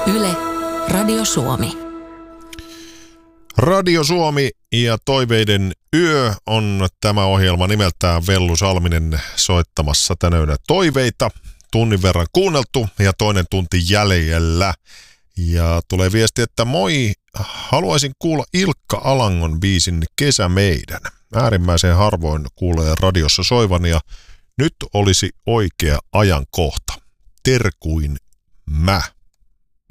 Yle, Radio Suomi. Radio Suomi ja Toiveiden yö on tämä ohjelma nimeltään. Vellu Salminen soittamassa tänään toiveita. Tunnin verran kuunneltu ja toinen tunti jäljellä. Ja tulee viesti, että moi, haluaisin kuulla Ilkka Alangon biisin Kesä meidän. Äärimmäisen harvoin kuulee radiossa soivan ja nyt olisi oikea ajankohta. Terkuin mä.